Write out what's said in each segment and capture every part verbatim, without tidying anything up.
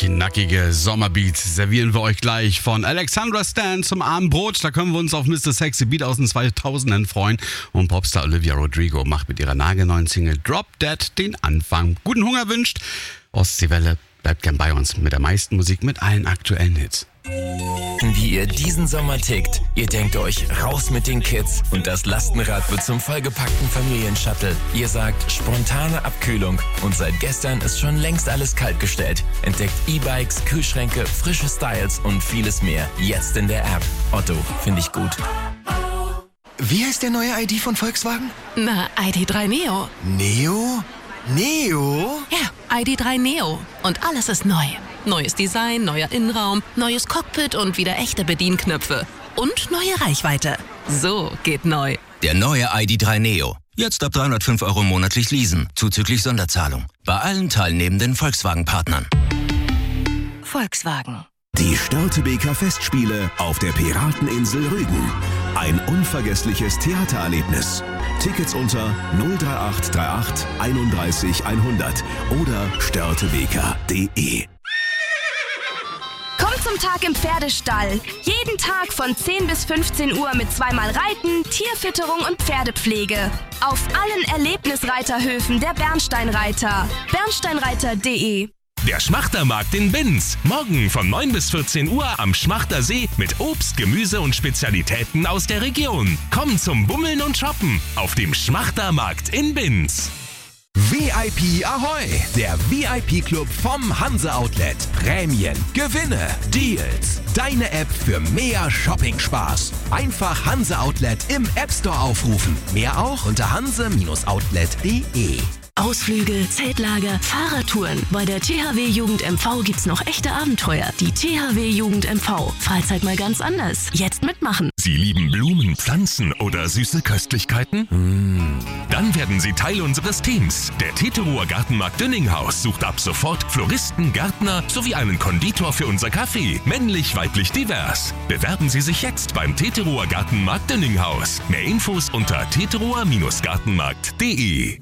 Knackige Sommerbeats servieren wir euch gleich von Alexandra Stan zum Abendbrot. Da können wir uns auf Mister Sexy Beat aus den zweitausendern freuen. Und Popstar Olivia Rodrigo macht mit ihrer nagelneuen Single Drop Dead den Anfang. Guten Hunger wünscht Ostseewelle. Bleibt gern bei uns mit der meisten Musik, mit allen aktuellen Hits. Wie ihr diesen Sommer tickt. Ihr denkt euch, raus mit den Kids und das Lastenrad wird zum vollgepackten Familienshuttle. Ihr sagt, spontane Abkühlung und seit gestern ist schon längst alles kaltgestellt. Entdeckt E-Bikes, Kühlschränke, frische Styles und vieles mehr. Jetzt in der App. Otto, finde ich gut. Wie heißt der neue I D von Volkswagen? Na, I D drei Neo. Neo? Neo? Ja, I D drei Neo. Und alles ist neu. Neues Design, neuer Innenraum, neues Cockpit und wieder echte Bedienknöpfe. Und neue Reichweite. So geht neu. Der neue I D drei Neo. Jetzt ab dreihundertfünf Euro monatlich leasen, zuzüglich Sonderzahlung. Bei allen teilnehmenden Volkswagen-Partnern. Volkswagen. Die Störtebeker Festspiele auf der Pirateninsel Rügen. Ein unvergessliches Theatererlebnis. Tickets unter null drei acht drei acht einunddreißig hundert oder störtebeker punkt de. Kommt zum Tag im Pferdestall. Jeden Tag von zehn bis fünfzehn Uhr mit zweimal Reiten, Tierfütterung und Pferdepflege. Auf allen Erlebnisreiterhöfen der Bernsteinreiter. bernsteinreiter punkt de. Der Schmachtermarkt in Binz. Morgen von neun bis vierzehn Uhr am Schmachtersee mit Obst, Gemüse und Spezialitäten aus der Region. Komm zum Bummeln und Shoppen auf dem Schmachtermarkt in Binz. V I P Ahoi, der V I P-Club vom Hanse Outlet. Prämien, Gewinne, Deals. Deine App für mehr Shopping-Spaß. Einfach Hanse Outlet im App Store aufrufen. Mehr auch unter hanse Outlet punkt de. Ausflüge, Zeltlager, Fahrradtouren. Bei der T H W Jugend M V gibt's noch echte Abenteuer. Die T H W Jugend M V. Freizeit mal ganz anders. Jetzt mitmachen. Sie lieben Blumen, Pflanzen oder süße Köstlichkeiten? Mmh. Dann werden Sie Teil unseres Teams. Der Teterower Gartenmarkt Dünninghaus sucht ab sofort Floristen, Gärtner sowie einen Konditor für unser Café. Männlich, weiblich, divers. Bewerben Sie sich jetzt beim Teterower Gartenmarkt Dünninghaus. Mehr Infos unter teterower Gartenmarkt punkt de.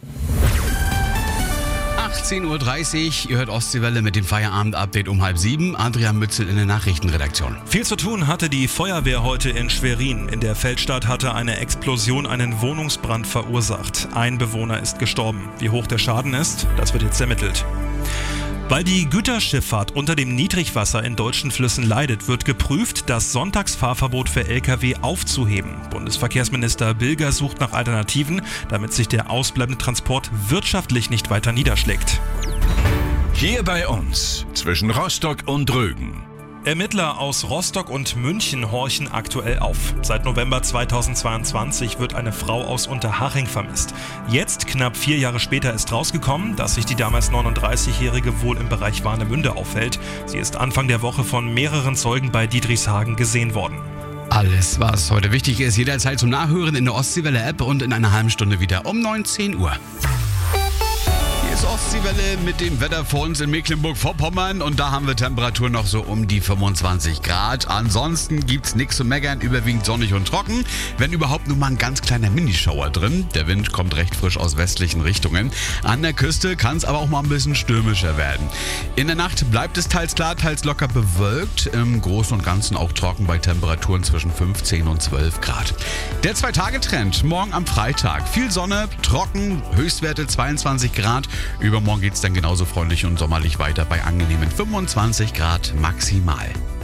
achtzehn Uhr dreißig, ihr hört Ostseewelle mit dem Feierabend-Update um halb sieben. Adrian Mützel in der Nachrichtenredaktion. Viel zu tun hatte die Feuerwehr heute in Schwerin. In der Feldstadt hatte eine Explosion einen Wohnungsbrand verursacht. Ein Bewohner ist gestorben. Wie hoch der Schaden ist, das wird jetzt ermittelt. Weil die Güterschifffahrt unter dem Niedrigwasser in deutschen Flüssen leidet, wird geprüft, das Sonntagsfahrverbot für L K W aufzuheben. Bundesverkehrsminister Bilger sucht nach Alternativen, damit sich der ausbleibende Transport wirtschaftlich nicht weiter niederschlägt. Hier bei uns, zwischen Rostock und Rügen. Ermittler aus Rostock und München horchen aktuell auf. Seit November zweitausendzweiundzwanzig wird eine Frau aus Unterhaching vermisst. Jetzt, knapp vier Jahre später, ist rausgekommen, dass sich die damals neununddreißigjährige wohl im Bereich Warnemünde aufhält. Sie ist Anfang der Woche von mehreren Zeugen bei Dietrichshagen gesehen worden. Alles, was heute wichtig ist, jederzeit zum Nachhören in der Ostseewelle-App und in einer halben Stunde wieder um neunzehn Uhr. Ostseewelle mit dem Wetter vor uns in Mecklenburg-Vorpommern und da haben wir Temperaturen noch so um die fünfundzwanzig Grad. Ansonsten gibt's nichts zu meckern, überwiegend sonnig und trocken. Wenn überhaupt nur mal ein ganz kleiner Minischauer drin. Der Wind kommt recht frisch aus westlichen Richtungen. An der Küste kann es aber auch mal ein bisschen stürmischer werden. In der Nacht bleibt es teils klar, teils locker bewölkt. Im Großen und Ganzen auch trocken bei Temperaturen zwischen fünfzehn und zwölf Grad. Der Zwei-Tage-Trend morgen am Freitag. Viel Sonne, trocken, Höchstwerte zweiundzwanzig Grad. Übermorgen geht es dann genauso freundlich und sommerlich weiter bei angenehmen fünfundzwanzig Grad maximal.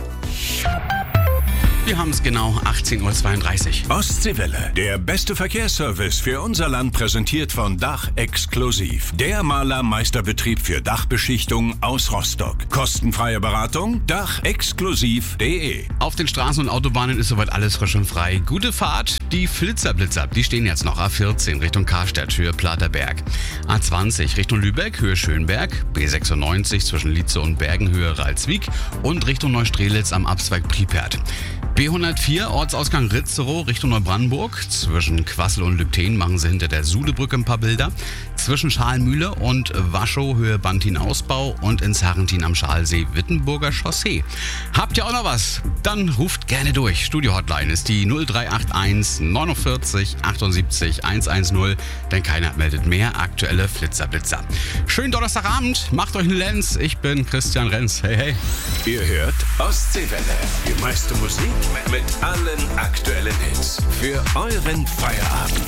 Wir haben es genau achtzehn Uhr zweiunddreißig. Ostseewelle, der beste Verkehrsservice für unser Land, präsentiert von Dach Exklusiv. Der Malermeisterbetrieb für Dachbeschichtung aus Rostock. Kostenfreie Beratung, dach exklusiv punkt de. Auf den Straßen und Autobahnen ist soweit alles frisch und frei. Gute Fahrt. Die Flitzerblitzer, die stehen jetzt noch A vierzehn Richtung Karstadt, Höhe Platerberg. A zwanzig Richtung Lübeck, Höhe Schönberg. B sechsundneunzig zwischen Lietze und Bergen, Höhe Ralswiek. Und Richtung Neustrelitz am Abzweig Pripert. B hundertvier, Ortsausgang Ritzerow Richtung Neubrandenburg. Zwischen Quassel und Lübten machen sie hinter der Sudebrücke ein paar Bilder. Zwischen Schalmühle und Waschow Höhe Bantin-Ausbau und in Sarrentin am Schalsee Wittenburger Chaussee. Habt ihr auch noch was? Dann ruft gerne durch. Studio-Hotline ist die null drei acht eins neunundvierzig achtundsiebzig hundertzehn, denn keiner meldet mehr. Aktuelle Flitzer-Blitzer. Schönen Donnerstagabend, macht euch eine Lenz. Ich bin Christian Renz. Hey, hey. Ihr hört Ostseewelle. Die meiste Musik mit allen aktuellen Hits. Für euren Feierabend.